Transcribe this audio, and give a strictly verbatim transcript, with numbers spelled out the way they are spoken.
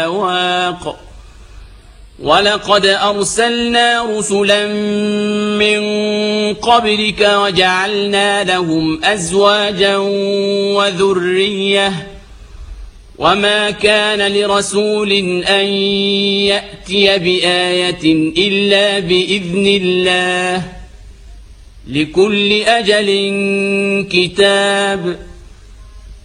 واق ولقد أرسلنا رسلا من قبلك وجعلنا لهم أزواجا وذرية وما كان لرسول أن يأتي بآية إلا بإذن الله لكل أجل كتاب.